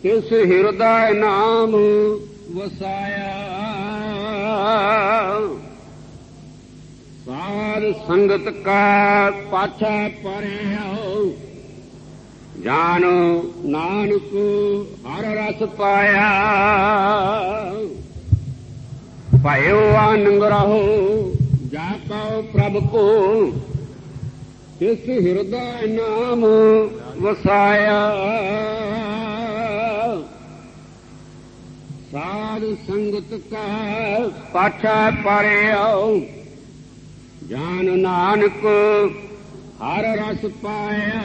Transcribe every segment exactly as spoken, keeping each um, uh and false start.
ਤਿਸ ਹਿਰਦੈ ਨਾਮ ਵਸਾਇਆ। ਸਾਧ ਸੰਗਤ ਕਾ ਪਾਛਾ ਪਰਿਓ, ਜਾਨੋ ਨਾਨਕ ਹਰ ਰਸ ਪਾਇਆ। ਭਇਓ ਆਨੰਦ ਰਹੋ ਜਾ ਪਾਓ ਪ੍ਰਭ ਕੋ, ਤਿਸ ਹਿਰਦੈ ਨਾਮ ਵਸਾਇਆ। ਸਾਧ ਸੰਗਤ ਕਾ ਪਾਛਾ ਪਰਿਓ, ਜਾਨ ਨਾਨਕ ਹਰ ਰਸ ਪਾਇਆ।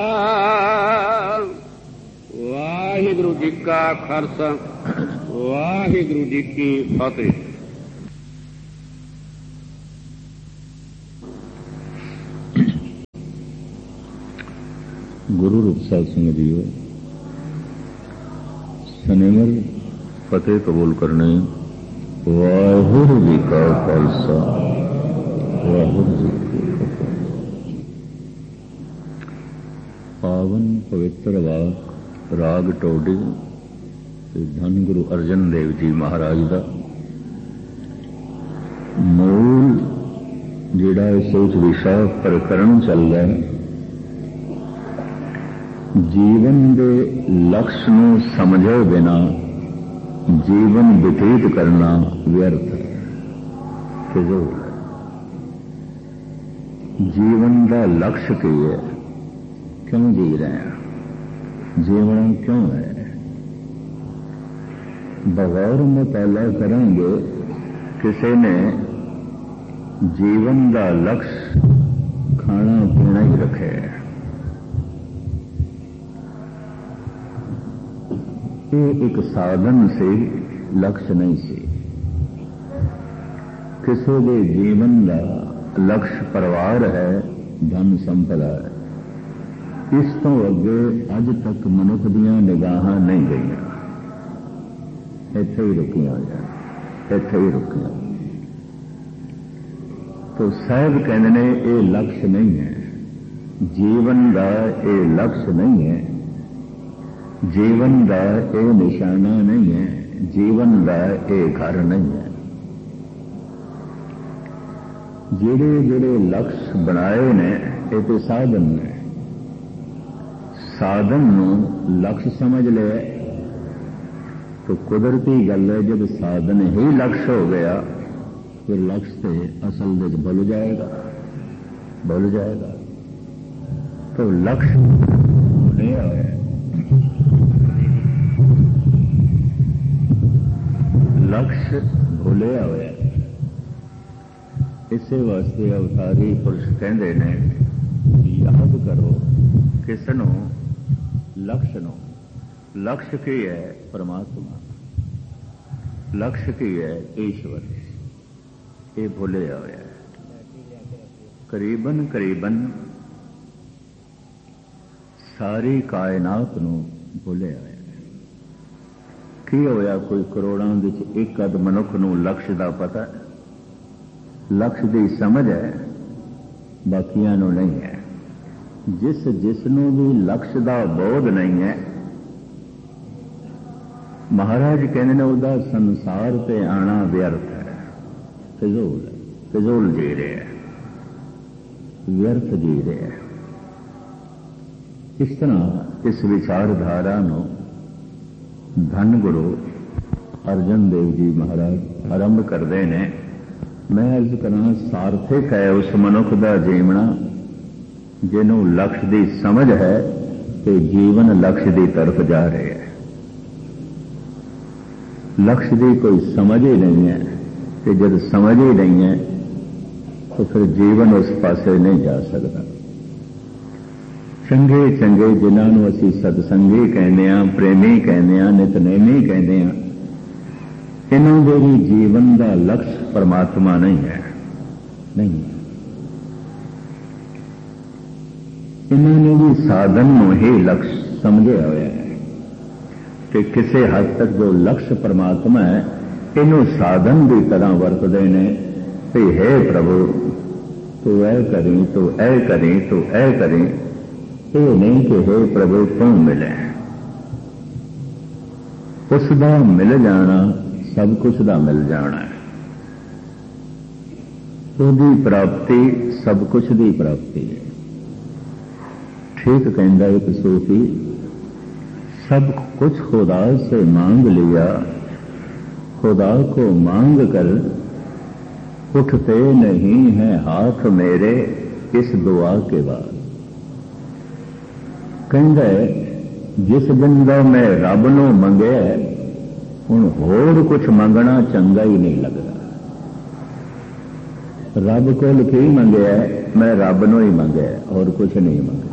ਵਾਹਿਗੁਰੂ ਜੀ ਕਾ ਖਾਲਸਾ, ਵਾਹਿਗੁਰੂ ਜੀ ਕੀ ਫਤਿਹ। ਗੁਰੂ ਰੂਪ ਸਾਧ ਸਿੰਘ ਜੀਓ, ਸਨੇਮਰ ਫਤਿਹ ਕਬੂਲ ਕਰਨੇ। ਵਾਹਿਗੁਰੂ ਜੀ ਕਾ ਖਾਲਸਾ, ਵਾਹਿਗੁਰੂ ਜੀ ਕੀ ਫਤਿਹ। ਪਾਵਨ ਪਵਿੱਤਰ ਵਾਕ ਰਾਗ ਟੋਡੀ ਤੇ ਧੰਨ ਗੁਰੂ ਅਰਜਨ ਦੇਵ ਜੀ ਮਹਾਰਾਜ ਦਾ ਮੂਲ ਜਿਹੜਾ ਇਸ ਵਿੱਚ ਵਿਸ਼ਾ ਪ੍ਰਕਰਣ ਚੱਲਦਾ ਹੈ, ਜੀਵਨ ਦੇ ਲਕਸ਼ ਨੂੰ ਸਮਝੇ ਬਿਨਾ ਜੀਵਨ ਬਤੀਤ ਕਰਨਾ ਵਿਅਰਥ ਹੈ, ਫਿਜ਼ੂਲ ਹੈ। ਜੀਵਨ ਦਾ ਲਕਸ਼ ਕੀ ਹੈ? ਕਿਉਂ ਜੀ ਰਹੇ ਹਾਂ? ਜੀਵਨ ਕਿਉਂ ਹੈ? ਬਗੈਰ ਮੁਤਾਲਾ ਕਰਾਂਗੇ ਕਿਸੇ ਨੇ ਜੀਵਨ ਦਾ ਲਕਸ਼ ਖਾਣਾ ਪੀਣਾ ਹੀ ਰੱਖਿਆ। ਇਹ ਇੱਕ ਸਾਧਨ ਸੀ, ਲਕਸ਼ ਨਹੀਂ ਸੀ। ਕਿਸੇ ਦੇ ਜੀਵਨ ਦਾ ਲਕਸ਼ ਪਰਿਵਾਰ ਹੈ, ਧਨ ਸੰਪਦਾ ਹੈ। ਇਸ ਤੋਂ ਅੱਗੇ ਅੱਜ ਤੱਕ ਮਨੁੱਖ ਦੀਆਂ ਨਿਗਾਹਾਂ ਨਹੀਂ ਗਈਆਂ, ਇੱਥੇ ਹੀ ਰੁਕੀਆਂ ਜਾਂ ਇੱਥੇ ਹੀ ਰੁਕੀਆਂ। ਤੋ ਸਾਹਿਬ ਕਹਿੰਦੇ ਨੇ ਇਹ ਲਕਸ਼ ਨਹੀਂ ਹੈ, ਜੀਵਨ ਦਾ ਇਹ ਲਕਸ਼ ਨਹੀਂ ਹੈ, ਜੀਵਨ ਦਾ ਇਹ ਨਿਸ਼ਾਨਾ ਨਹੀਂ ਹੈ, ਜੀਵਨ ਦਾ ਇਹ ਘਰ ਨਹੀਂ ਹੈ। ਜਿਹੜੇ ਜਿਹੜੇ ਲਕਸ਼ ਬਣਾਏ ਨੇ ਇਹ ਤੇ ਸਾਧਨ ਨੇ। ਸਾਧਨ ਨੂੰ ਲਕਸ਼ ਸਮਝ ਲਿਆ ਤਾਂ ਕੁਦਰਤੀ ਗੱਲ ਹੈ, ਜਦ ਸਾਧਨ ਹੀ ਲਕਸ਼ ਹੋ ਗਿਆ ਫਿਰ ਲਕਸ਼ ਤੇ ਅਸਲ ਵਿੱਚ ਭੁੱਲ ਜਾਏਗਾ, ਭੁੱਲ ਜਾਏਗਾ। ਤਾਂ ਲਕਸ਼ ਭੁੱਲਿਆ ਹੋਇਆ, ਲਕਸ਼ ਭੁੱਲਿਆ ਹੋਇਆ। ਇਸੇ ਵਾਸਤੇ ਅਵਤਾਰੀ ਪੁਰਸ਼ ਕਹਿੰਦੇ ਨੇ ਯਾਦ ਕਰੋ ਕਿਸ ਨੂੰ? ਲਕਸ਼ ਨੂੰ। ਲਕਸ਼ ਕੀ ਹੈ? ਪਰਮਾਤਮਾ। ਲਕਸ਼ ਕੀ ਹੈ? ਈਸ਼ਵਰ। ਇਹ ਭੁੱਲਿਆ ਹੋਇਆ ਹੈ। ਕਰੀਬਨ ਕਰੀਬਨ ਸਾਰੀ ਕਾਇਨਾਤ ਨੂੰ ਭੁੱਲਿਆ ਹੋਇਆ। ਕੀ ਹੋਇਆ? ਕੋਈ ਕਰੋੜਾਂ ਵਿੱਚ ਇੱਕ ਅੱਧ ਮਨੁੱਖ ਨੂੰ ਲਕਸ਼ ਦਾ ਪਤਾ, ਲਕਸ਼ ਦੀ ਸਮਝ ਹੈ, ਬਾਕੀਆਂ ਨੂੰ ਨਹੀਂ ਹੈ। ਜਿਸ ਜਿਸ ਨੂੰ ਵੀ ਲਕਸ਼ ਦਾ ਬੋਧ ਨਹੀਂ ਹੈ, ਮਹਾਰਾਜ ਕਹਿੰਦੇ ਨੇ ਉਹਦਾ ਸੰਸਾਰ ਤੇ ਆਣਾ ਵਿਅਰਥ ਹੈ, ਫਿਜ਼ੂਲ ਹੈ, ਫਿਜ਼ੂਲ ਜੀ ਰਿਹਾ ਹੈ, ਵਿਅਰਥ ਜੀ ਰਿਹਾ ਹੈ। ਇਸ ਤਰ੍ਹਾਂ ਇਸ ਵਿਚਾਰਧਾਰਾ ਨੂੰ ਧੰਨ ਗੁਰੂ ਅਰਜਨ ਦੇਵ ਜੀ ਮਹਾਰਾਜ ਆਰੰਭ ਕਰਦੇ ਨੇ। ਮੈਂ ਅਰਜ਼ ਕਰਾਂ, ਸਾਰਥਕ ਹੈ ਉਸ ਮਨੁੱਖ ਦਾ ਜੀਵਣਾ ਜਿਹਨੂੰ ਲਕਸ਼ ਦੀ ਸਮਝ ਹੈ ਤੇ ਜੀਵਨ ਲਕਸ਼ ਦੀ ਤਰਫ ਜਾ ਰਿਹਾ ਹੈ। ਲਕਸ਼ ਦੀ ਕੋਈ ਸਮਝ ਹੀ ਨਹੀਂ ਹੈ ਤੇ ਜਦ ਸਮਝ ਹੀ ਨਹੀਂ ਹੈ ਤਾਂ ਫਿਰ ਜੀਵਨ ਉਸ ਪਾਸੇ ਨਹੀਂ ਜਾ ਸਕਦਾ। ਚੰਗੇ ਚੰਗੇ ਜਿਨ੍ਹਾਂ ਨੂੰ ਅਸੀਂ ਸਤਸੰਗੀ ਕਹਿੰਦੇ ਹਾਂ, ਪ੍ਰੇਮੀ ਕਹਿੰਦੇ ਹਾਂ, ਨਿਤਨੇਮੀ ਕਹਿੰਦੇ ਹਾਂ, ਇਹਨਾਂ ਦੇ ਵੀ ਜੀਵਨ ਦਾ ਲਕਸ਼ ਪਰਮਾਤਮਾ ਨਹੀਂ ਹੈ, ਨਹੀਂ। ਇਹਨਾਂ ਨੇ ਵੀ ਸਾਧਨ ਨੂੰ ਹੀ ਲਕਸ਼ ਸਮਝਿਆ ਹੋਇਆ ਹੈ ਕਿ ਕਿਸੇ ਹੱਦ ਤੱਕ ਜੋ ਲਕਸ਼ ਪਰਮਾਤਮਾ ਹੈ ਇਹਨੂੰ ਸਾਧਨ ਦੀ ਤਰ੍ਹਾਂ ਵਰਤਦੇ ਨੇ ਕਿ ਹੈ ਪ੍ਰਭੂ ਤੂੰ ਇਹ ਕਰੀ, ਤੂੰ ਇਹ ਕਰੀ, ਤੂੰ ਇਹ ਕਰੀ। ਇਹ ਨਹੀਂ ਕਿ ਹੈ ਪ੍ਰਭੂ ਤੂੰ ਮਿਲੇ। ਉਸ ਦਾ ਮਿਲ ਜਾਣਾ ਸਭ ਕੁਛ ਦਾ ਮਿਲ ਜਾਣਾ ਹੈ। ਉਹਦੀ ਪ੍ਰਾਪਤੀ ਸਭ ਕੁਛ ਦੀ ਪ੍ਰਾਪਤੀ ਹੈ। ठीक कहता एक सूफी, सब कुछ खुदा से मांग लिया, खुदा को मांग कर उठते नहीं हैं हाथ मेरे इस दुआ के बाद। कहता है जिस दिन का मैं रब नूं मंगिया हुण होर कुछ मंगना चंगा ही नहीं लगता। रब कोल की मंगिया, मैं रब नूं ही मंगिया और कुछ नहीं मंगिया।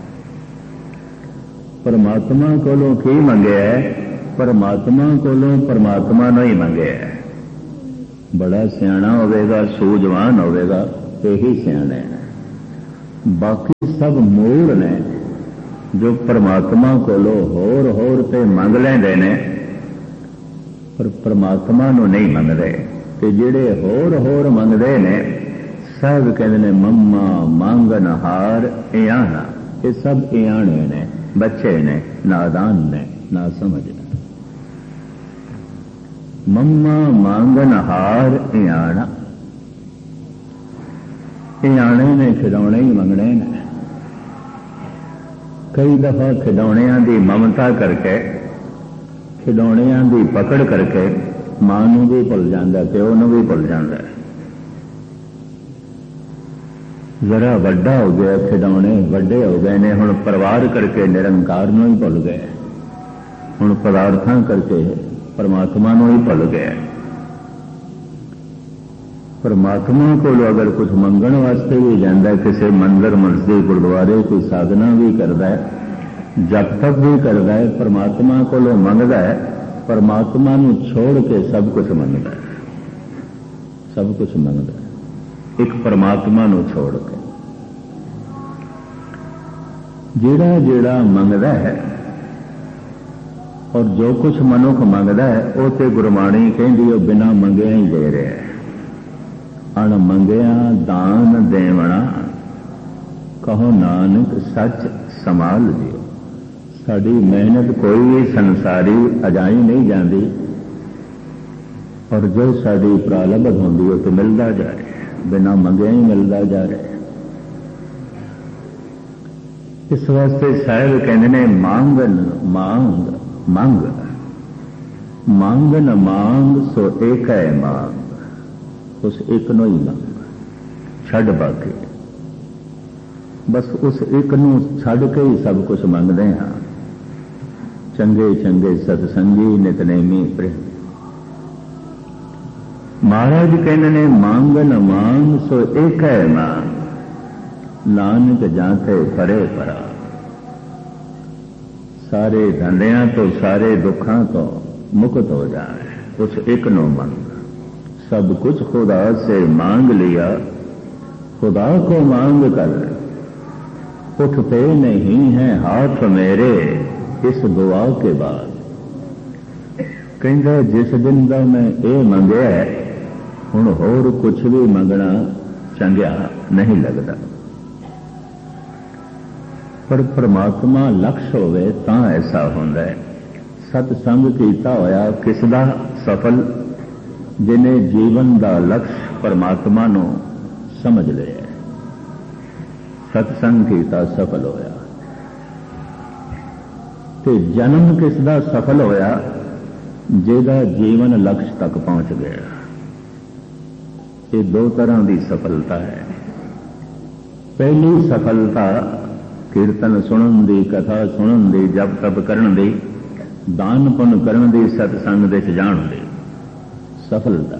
परमात्मा कोलों की मंगिया है, परमात्मा कोलों परमात्मा ने ही मंगिया है। बड़ा सियाणा होवेगा, सूझवान होवेगा, यही सियाणे ने। बाकी सब मूल ने जो परमात्मा कोलों होर होर ते मंग लेंदे ने, पर परमात्मा नूं नहीं मंगदे। ते जिहड़े होर होर मंगदे ने सब कहंदे ने मम्मा मंगन हार इयाना। ये सब इयाणे ने, बच्चे ने, नादान ने, ना समझ ने। मम्मा मांगन हार इयाना, इयाणे ने खिडौने ही मंगने ने। कई दफा खिडौणियां दी ममता करके, खिडौणियां दी पकड़ करके मां नूं भी भुल जांदा, प्यो नूं भी भुल जांदा। जरा वड्डा हो गया, खिडौने वड्डे हो गए ने, हुण परिवार करके निरंकार नूं ही भुल गए, हुण पदार्थां करके परमात्मा नूं ही भुल गए। परमात्मा को अगर कुछ मंगण वास्ते भी जांदा, किसी मंदिर मस्जिद गुरुद्वारे कोई साधना भी करता है, जप तप भी करता है, परमात्मा को मंगता है, परमात्मा नूं छोड़ के सब कुछ मंगता है, सब कुछ मंगता है एक परमात्मा नूं छोड़ के। जेड़ा जेड़ा मंगदा है और जो कुछ मनुख मंगदा है, वो तो गुरबाणी कहती है बिना मंगिया ही दे रहा है। अण मंगिया दान देवना, कहो नानक सच संभाल दियो। साड़ी मेहनत कोई भी संसारी अजाई नहीं जाती, और जो साड़ी प्रालब्ध होंदी है तो मिलता जा रहा है, बिना मंगिया ही मिलता जा रहा है। इस वास्ते साहिब कहते ने मांगन मांग मंग, मांगन मांग सो एक है मांग। उस एक नो ही मंग, छड़ बाकी बस उस एक नू छड़ के ही सब कुछ मंगते हैं। चंगे चंगे सतसंगी नितनेमी प्रेम। महाराज कहने ने मांगन मांग सो एक है मांग, नानक जाते परे परा। सारे धंधियां तो सारे दुखों तो मुक्त हो जाए, उस एक नो मंग। सब कुछ खुदा से मांग लिया, खुदा को मांग कर उठते नहीं हैं हाथ मेरे इस दुआ के बाद। कहता जिस दिन का मैं ये मंगया हुण होर कुछ भी मंगना चंगिया नहीं लगता। पर परमात्मा लक्ष्य होवे तां ऐसा होंदा है। सतसंग कीता होया किसदा सफल, जिन्हें जीवन का लक्ष्य परमात्मा नूं समझ लिया। सतसंग कीता सफल होया। ते जन्म किसदा सफल होया, जिहदा जीवन लक्ष्य तक पहुंच गया। ये दो तरह की सफलता है। पहली सफलता कीर्तन सुनन दी, कथा सुनन दी, जप तप करन दी, दान पुण्य करन दी, सतसंग दे च जाण दी सफलता।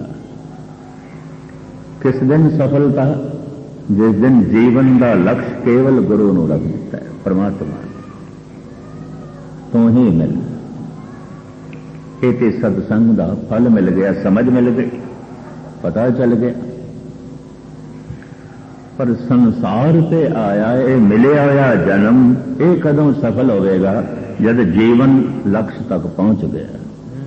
किस दिन सफलता? जिस दिन जीवन का लक्ष्य केवल गुरु नूं रख दिता है, परमात्मा तो ही मिल। ये सतसंग का फल मिल गया, समझ मिल गई, पता चल गया। पर संसार से आया ये मिलिया होया जन्म, ये कदों सफल होगा जब जीवन लक्ष्य तक पहुंच गया।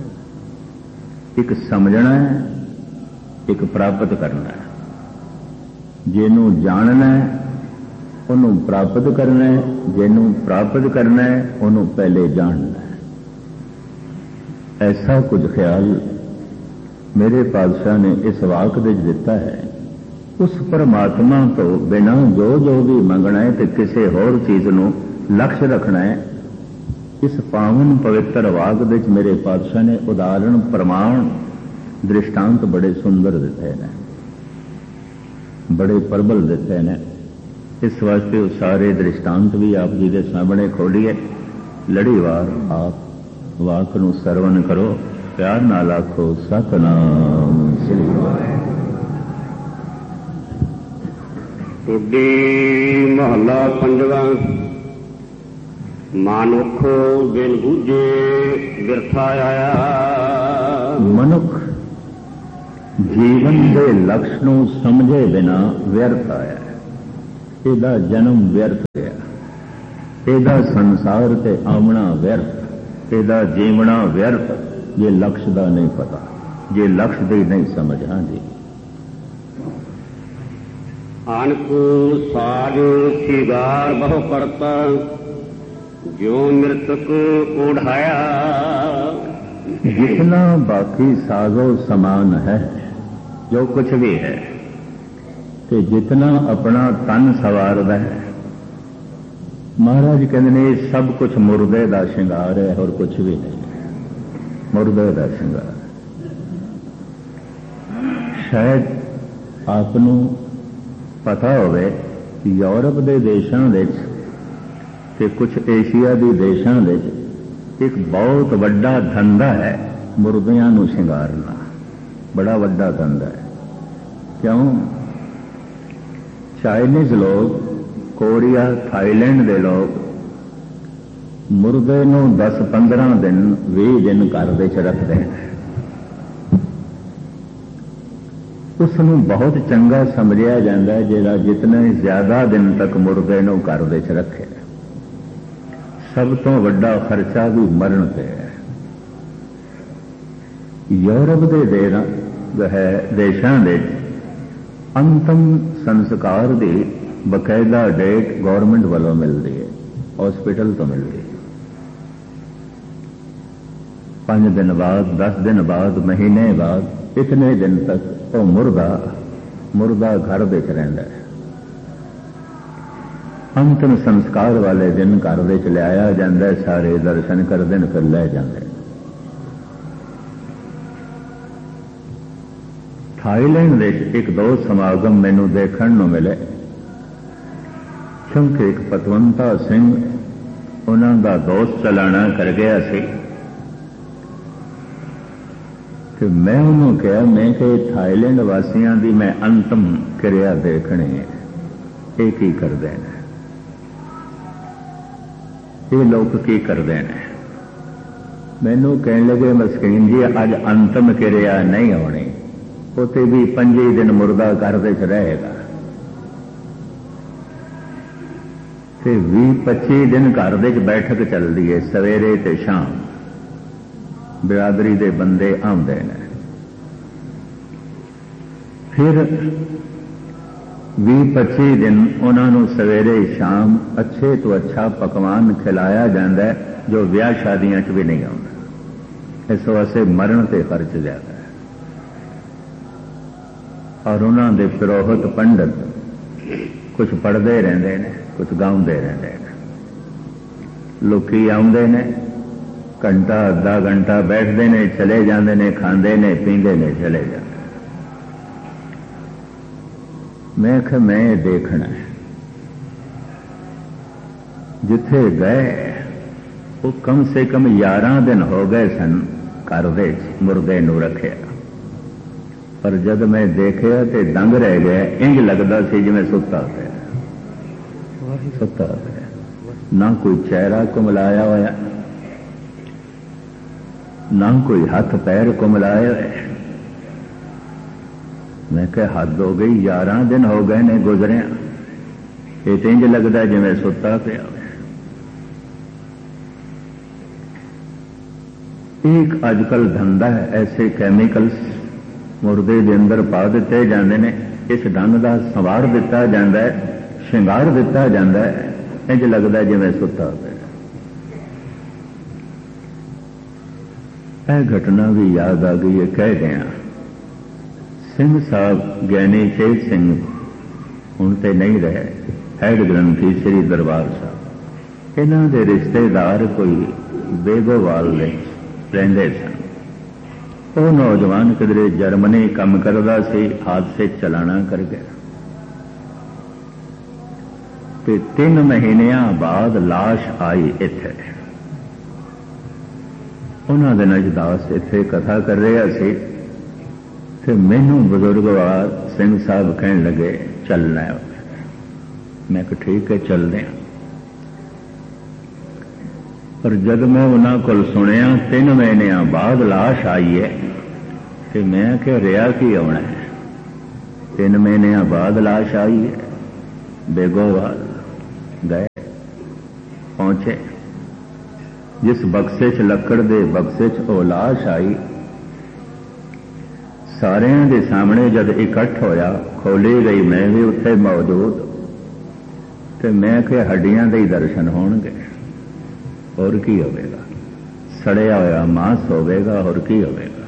एक समझना है, एक प्राप्त करना है। जिन्हों जानना है उन्हों प्राप्त करना है, जिन्हों प्राप्त करना है उन्हों पहले जानना है। ऐसा कुछ ख्याल मेरे पातशाह ने इस वाक विच दिता है। उस परमात्मा तो बिना जो जो भी मंगना है तो किसी होर चीज नूं लक्ष्य रखना है। इस पावन पवित्र वाक विच मेरे पातशाह ने उदाहरण प्रमाण दृष्टांत बड़े सुंदर दिते हैं, बड़े प्रबल दिते हैं। इस वास्ते वो सारे दृष्टांत भी आप जी के सामने खोलिए। लड़ीवार आप वाक नूं सरवण करो, प्यार नाल आखो सतनाम श्री वाहिगुरू। टुड्डी महला पंजवा। मानुख बिन बूझे बिरथा आया। मनुख जीवन के लक्ष्य नूं समझे बिना व्यर्थ आया। ਇਹਦਾ जन्म व्यर्थ गया, ਇਹਦਾ संसार ते आमना व्यर्थ, ਇਹਦਾ जीवना व्यर्थ जे लक्ष्य का नहीं पता, जे लक्ष्य की नहीं समझ। हाँ जी। आनक साज सिगार बहु करता जो मृतक ओढ़ाया। जितना बाकी साजो समान है, जो कुछ भी है, कि जितना अपना तन सवारदा है, महाराज कहते ने सब कुछ मुर्दे का श्रृंगार है और कुछ भी नहीं है। मुर्दे का श्रृंगार। शायद आपनों पता होवे कि यूरोप के देशों के कुछ एशिया के देशों एक बहुत बड़ा धंधा है मुर्दियां नूं श्रृंगारना। बड़ा बड़ा धंधा है। क्यों? चाइनीज लोग, कोरिया, थाईलैंड के लोग मुर्दे नूं दस पंद्रह दिन भी दिन घर दे च रखते हैं। उसनूं बहुत चंगा समझिया जाता है जिहड़ा जितने ज्यादा दिन तक मुर्दे नूं घर दे च रखे। सब तो वड्डा खर्चा भी मरण पे है। यूरोप के देशों के अंतिम संस्कार की बकायदा डेट गौरमेंट वालों मिलती है, हॉस्पिटल तो मिलती है। पांच दिन बाद, दस दिन बाद, महीने बाद, इतने दिन तक वो मुर्दा मुर्दा घर विच रहिंदा है। अंतिम संस्कार वाले दिन घर विच लियाया जाता है, सारे दर्शन करते हैं, फिर लै जाते। थाईलैंड में एक दो समागम मैनू देखने को मिले, क्योंकि एक पतवंता सिंह उन्हों का दोस्त चलाना कर गया सी कि मैं उन्होंने कहा, मैं कि थाईलैंड वासियों की मैं अंतिम क्रिया देखनी है, ये की करते हैं, ये लोग की करते हैं। मैनू कहने लगे, मस्कीन जी अज अंतिम क्रिया नहीं होनी, उसे भी पंजी दिन मुर्दा घर विच रहेगा, ते भी पच्ची दिन घर विच बैठक चलती है, सवेरे ते शाम बिरादरी के बंदे आते हैं। फिर भी पच्ची दिन उन्होंने सवेरे शाम अच्छे तो अच्छा पकवान खिलाया जाता है, जो ब्याह शादियां च भी नहीं आता। इस वास्ते मरण से खर्च ज्यादा है। और उन्होंने पुरोहित पंडित कुछ पढ़ते रहते हैं, कुछ गाँवते रहते हैं। लोकी आते हैं, घंटा अद्धा घंटा बैठते हैं, चले जाते हैं, खाते हैं, पींदे ने, चले जाते। मैं ख मैं देखना है, जिथे गए वो कम से कम ग्यारह दिन हो गए सन घर विच मुर्दे नूं रखे, पर जब मैं देखा तो दंग रह गया। इंज लगता सी जिवें सुता पिया, सुता पिया, ना कोई चेहरा कुमलाया होया, ना कोई हाथ पैर कुमलाया है। मैं कहा हद हो गई, ग्यारह दिन हो गए ने गुजरिया, ये तो इंज लगता जिवें सुता पिया। एक अजकल धंधा है, ऐसे कैमिकल्स मुर्दे के अंदर पा दिते जाते हैं, इस ढंग का संवार दिता जाता है, श्रृंगार दिता जाता है, इंज लगता जिवें सुता पिया। ਇਹ ਘਟਨਾ ਵੀ याद आ गई है। कह दिया सिंह साहब ज्ञानी चेत सिंह हुण ते नहीं रहे, हैड ग्रंथी श्री दरबार साहब। इन्हां दे रिश्तेदार कोई बेगोवाल दे रहिंदे सन। वो नौजवान किधरे जर्मनी काम करदा सी, हादसे चलाना कर गया ते तीन महीनिਆਂ बाद लाश आई इत्थे। उन्हां दे नजदास इत्थे कथा कर रहा सी ते मैनू बुजुर्गवार सिंह साहब कहन लगे चलना है। मैं कहा ठीक है चलते हैं। पर जब मैं उन्होंने को सुनिया तीन महीने बाद लाश आई है तो मैं क्या रिया की आना है। तीन महीने बाद लाश आई है। बेगोवाल गए, पहुंचे, जिस बक्से च लकड़ दे बक्से च ओ लाश आई, सारिਆਂ ਦੇ सामने जब इकट्ठ होया, खोली गई, मैं भी उत्थे मौजूद ते मैं कि हड्डियां दे दर्शन होणगे, और की होवेगा, सड़िया होया मांस होवेगा, और की होवेगा,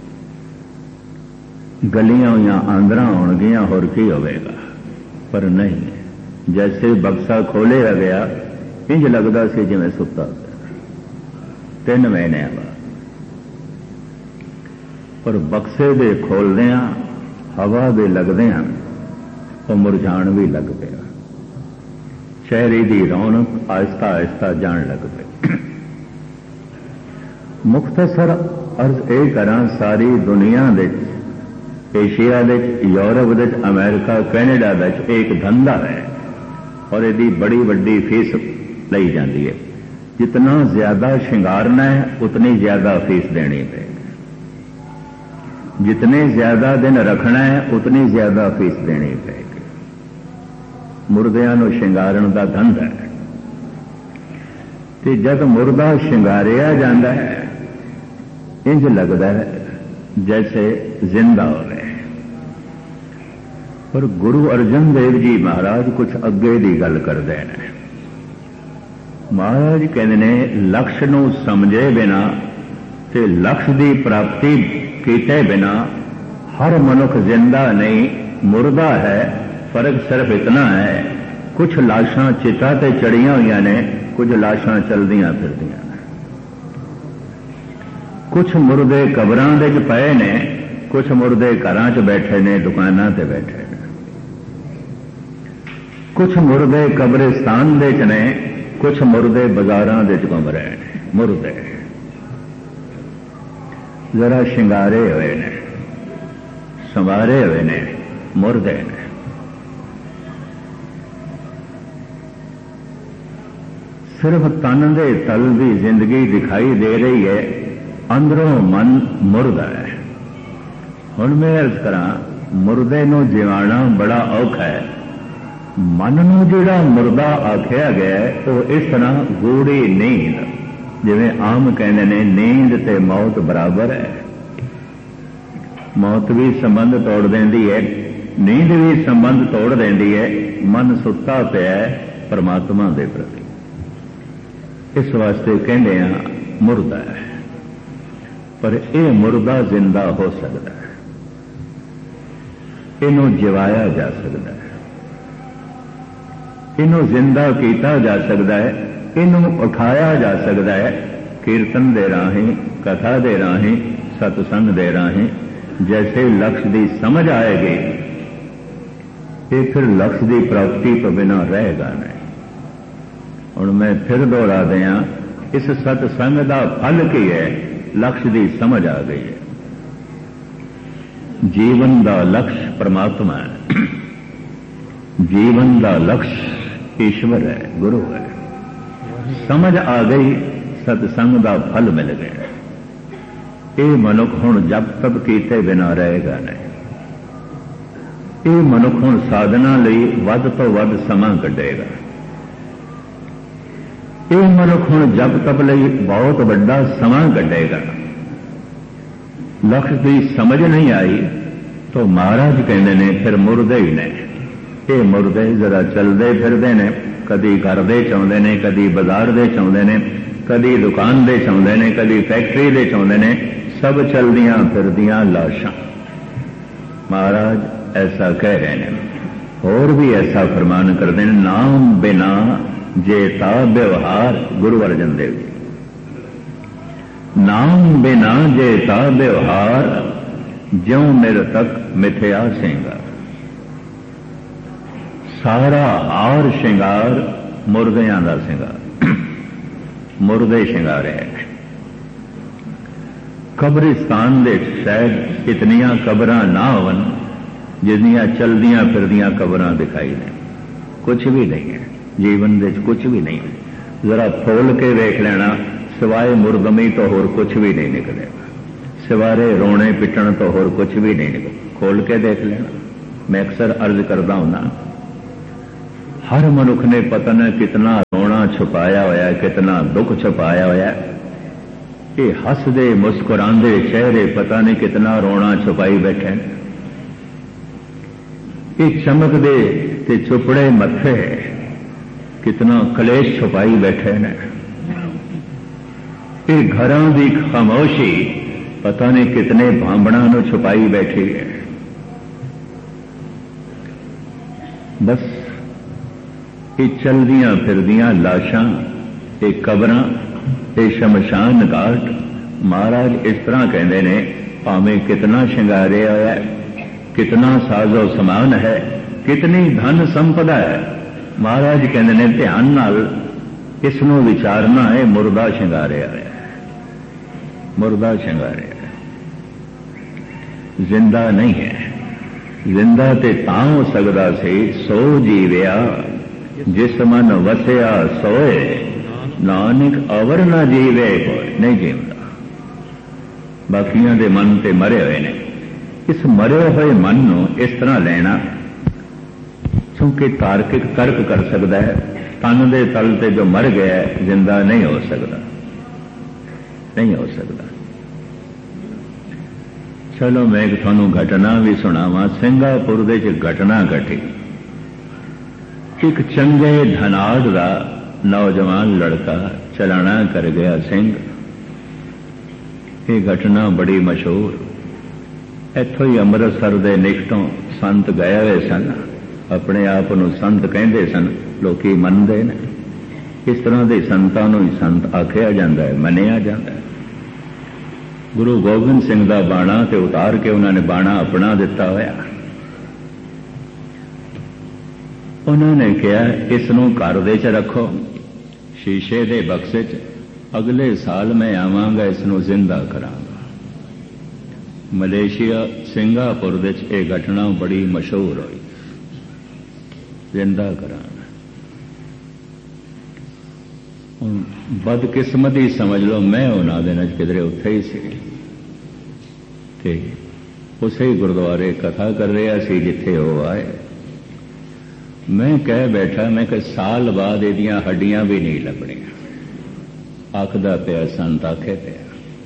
गलियां होइयां आंदरां होणगियां, और की होवेगा। पर नहीं, जैसे बक्सा खोलिया गया इंज लगदा सी जिवें सुत्ता। तीन महीने बाद पर बक्से दे खोलदियां हवा दे लगदियां वो मुरझाण भी लग पिया। चेहरे की रौनक आहिस्ता आहिस्ता जान लग पई। मुख्तसर अर्ज ये करा, सारी दुनिया दे एशिया दे, यूरोप दे, अमेरिका, कैनेडा दे एक धंधा है और यदी बड़ी वड्डी फीस लई जाती है। जितना ज्यादा श्रृंगारना है उतनी ज्यादा फीस देनी पड़ेगी, जितने ज्यादा दिन रखना है उतनी ज्यादा फीस देनी पड़ेगी। मुर्दियां नूं श्रृंगारन का धंधा है ते जब मुर्दा श्रृंगारिया जाता है इंज लगता है जैसे जिंदा हो रहे। पर गुरु अर्जन देव जी महाराज कुछ अगे की गल करते हैं। महाराज कहते ने लक्ष्य नूं समझे बिना ते लक्ष्य की प्राप्ति कीते बिना हर मनुख जिंदा नहीं, मुर्दा है। फर्क सिर्फ इतना है, कुछ लाशां चिता ते चढ़ियां हुई ने, कुछ लाशां चलदियां फिरदियां ने। कुछ मुर्दे कबरां दे च पए ने, कुछ मुर्दे घरां च बैठे ने, दुकानां ते बैठे ने। कुछ मुर्दे कब्रिस्तान दे च ने, कुछ मुर्दे बाजारां दे च घुम रहे हैं। मुर्दे जरा शिंगारे हुए ने, संवारे हुए ने, मुर्दे ने। सिर्फ तन दे तल की जिंदगी दिखाई दे रही है, अंदरों मन मुर्दा है। हुण मैं अर्ज करा, मुर्दे नूं जिवाना बड़ा औखा है। मन नूं जिहड़ा मुर्दा आख्या गया वो इस तरह गूढ़ी नींद, जिवें आम कहते ने नींद ते मौत बराबर है। मौत भी संबंध तोड़ देंदी है, नींद भी संबंध तोड़ देंदी है। मन सुत्ता पिया है परमात्मा दे प्रति, इस वास्ते कहते हैं मुर्दा है। पर यह मुर्दा जिंदा हो सकता है, इनू जिवाया जा सकता है, इनू जिंदा किया जा सकता है, इनू उठाया जा सकता है। कीर्तन दे राही, कथा दे राही, सत्संग दे राही। जैसे लक्ष्य की समझ आएगी ये फिर लक्ष्य की प्राप्ति तो बिना रहेगा नहीं। और मैं फिर दोहरा दिया, इस सत्संग का फल की है, लक्ष्य की समझ आ गई है। जीवन का लक्ष्य परमात्मा है, जीवन का लक्ष्य ईश्वर है, गुरु है। समझ आ गई, सत्संग का फल मिल गया। ये मनुख हुण जप तप कीते बिना रहेगा नहीं। ये मनुख हुण साधना लई वध तो वध समा कढेगा। ये मनुख हुण जप तप लई बहुत बड़ा समा कढेगा। लक्ष्य की समझ नहीं आई तो महाराज कहते ने फिर मुर्दे ही ने। ये मुर्दे जरा चलते फिरते ने, कदी घर दे चाहते ने, कदी बाजार दे चाहते ने, कदी दुकान दे चाहुंदे ने, कदी फैक्ट्री दे चाहुंदे ने, सब चलदियां फिरदियां लाशां। महाराज ऐसा कह रहे हैं। और भी ऐसा फरमान करते हैं, नाम बिना जेता व्यवहार। गुरु अर्जन देव जी, नाम बिना जेता व्यवहार, ज्यों मेरे तक मिथ्या श्रृंगार। सारा हार श्रृंगार मुर्दियां दा श्रृंगार, मुर्दे श्रृंगार है। कब्रिस्तान दे शायद इतनियां कबरां ना होवन जितनियां चलदियां फिरदियां कबरां दिखाई दें। कुछ भी नहीं है जीवन दे, कुछ भी नहीं है। जरा खोल के देख लेना, सिवाय मुर्दमी तो होर कुछ भी नहीं निकलेगा, सिवाय रोने पिटण तो होर कुछ भी नहीं निकलेगा। खोल के देख लेना। मैं अक्सर अर्ज करता हूं ना, हर मनुख ने पता न कितना रोना छुपाया होया, कितना दुख छुपाया होया। ये हसदे मुस्कुरांदे चेहरे पता नहीं कितना रोना छुपाई बैठे। ये चमकदे ते चुपड़े मथे कितना कलेश छुपाई बैठे ने। ये घरों की खामोशी पता नहीं कितने भांबणा नूं छुपाई बैठी है। बस ये चलदियां फिरदियां लाशां, ये कबरां, ये शमशान घाट। महाराज इस तरह कहते ने, भावें कितना श्रृंगारिया है, कितना साजो समान है, कितनी धन संपदा है, महाराज कहते ने ध्यान नाल इसनों विचारना है, मुर्दा श्रृंगारिया है, मुर्दा श्रृंगारिया है, जिंदा नहीं है। जिंदा ते तां हो सकदा सी सो जीविया, जिस मन वसिया सोए, नानक अवर ना जीवे कोई। नहीं जीवदा, बाकियां दे मन ते मरे हुए ने। इस मरे हुए मन नूं इस तरह लेना, क्योंकि तार्किक तर्क कर सकता है, तन दे तल ते जो मर गया है जिंदा नहीं हो सकता, नहीं हो सकता। चलो मैं एक थानू घटना भी सुनावा। सिंगापुर दे च घटना घटी। एक चंगे धनाड़ दा नौजवान लड़का चलाना कर गया सिंह। ये घटना बड़ी मशहूर। इत्थों ही अमृतसर दे निकटों संत गए हुए सन, अपने आप को संत कहते सन, लोग मनते हैं। इस तरह के संतां नूं ही संत आखिया जाता है, मनिया जाता है। गुरु गोबिंद सिंह का बाणा ते उतार के उन्होंने बाणा अपना दिता होया। उन्होंने कहा इसनों घर दे च रखो, शीशे दे बक्से च, अगले साल मैं आवांगा इसनों जिंदा करांगा। मलेशिया सिंगापुर दे च यह घटना बड़ी मशहूर हुई, जिंदा करांगा। बदकिस्मती समझ लो, मैं उन्होंने दिन किधरे उत्थे ही सी, उसे ही गुरुद्वारे कथा कर रहा सी जिथे वो आए। मैं कह बैठा, मैं कह साल बाद एदियां हड्डियां भी नहीं लभणियां। आखदा पिया संत आखे पिया।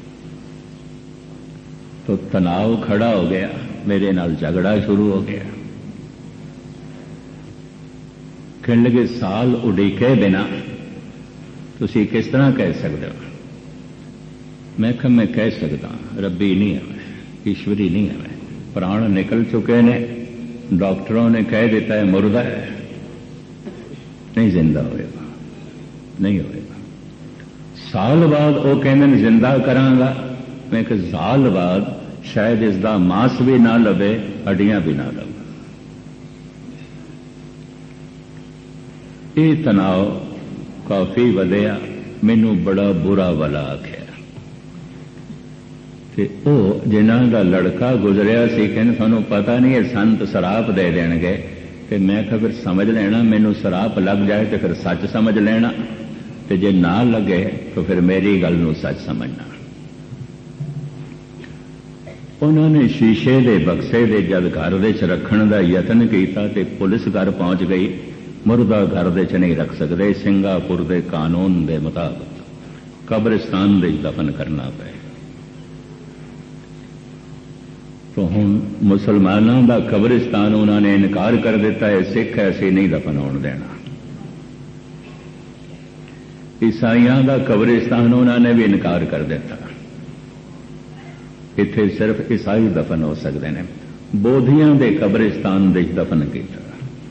तो तनाव खड़ा हो गया, मेरे नाल झगड़ा शुरू हो गया। कहने लगे साल उड़ीके बिना तुसी किस तरह कह सकते हो? मैं कहा मैं कह सकता, रब्बी नहीं है मैं, ईश्वरी नहीं है मैं। प्राण निकल चुके ने, डॉक्टरों ने कह देता है मुर्दा है, नहीं जिंदा होएगा, नहीं होएगा। साल बाद वो कहते जिंदा करांगा। मैं कहा साल बाद शायद इसका मांस भी ना लभे, हड्डियां भी ना लभे। ये तनाव काफी वधिया, मैनू बड़ा बुरा वाला आख्या। वो जिन्हों का लड़का गुजरिया सी, कहने थानू पता नहीं है संत शराप दे देंगे। तो मैं कहा फिर समझ लेना, मैनू शराप लग जाए तो फिर सच समझ लेना, तो जे ना लगे तो फिर मेरी गल नू सच समझना। उन्होंने शीशे के बक्से दे जब घर दे च रखण का यतन किया तो पुलिस घर पहुंच गई। मुर्दा घर दे च नहीं रख सकते, सिंगापुर के कानून के मुताबिक कब्रिस्तान दे दफन करना पे। तो हुण मुसलमानों का कब्रिस्तान उन्होंने इनकार कर दिता है, सिख ऐसे नहीं दफन होने देना। ईसाइयां का कब्रिस्तान उन्होंने भी इनकार कर दिता, इत्थे सिर्फ ईसाई दफन हो सकते हैं। बोधियां के कब्रिस्तान दे दफन किया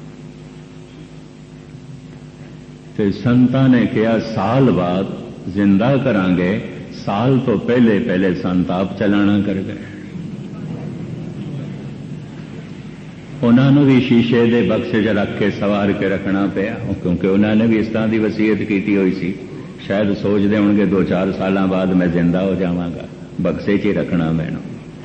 ते संतां ने कहा साल बाद जिंदा करांगे, साल तो पहले पहले संताप चलाना कर गए। उन्होंने भी शीशे के बक्से च रख के सवार के रखना पिया, क्योंकि उन्होंने भी इस तरह की वसीयत की हुई सी। शायद सोचते होंगे दो चार साल बाद मैं जिंदा हो जावांगा, बक्से च ही रखना मैनू।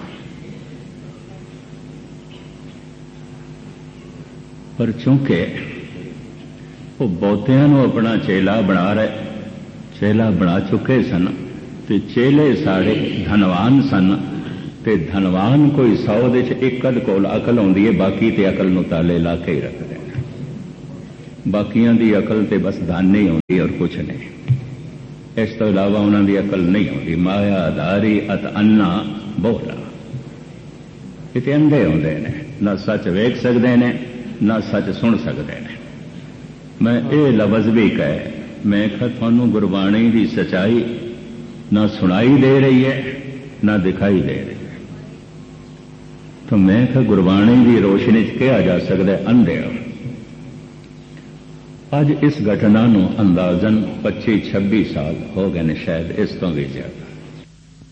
पर चूंकि वो बहुतियां नूं अपना चेला बना रहे, चेला बना चुके सन, ते चेले साढ़े धनवान सन, ते धनवान कोई सौ दे एक अध कोल अकल आउंदी है, बाकी ते अकल नूं ताले ला के ही रखते हैं। बाकियां दी अकल ते बस धन ही आउंदी और कुछ नहीं, इस तो इलावा उन्हां दी अकल नहीं आउंदी। माया धारी अत अन्ना बोला, इते अंधे आउंदे ने, ना सच वेख सकते ने ना सच सुन सकते हैं। मैं ये लफ्ज भी कहे, मैं कहा थानू गुरबाणी की सच्चाई ना सुनाई दे रही है ना दिखाई दे रही है, तो मैं कहा गुरबाणी की रोशनी च कहा जा सकता है अंधे हो। अज इस घटना नूं अंदाजन पच्ची छब्बी साल हो गए ने, शायद इस तो भी ज्यादा।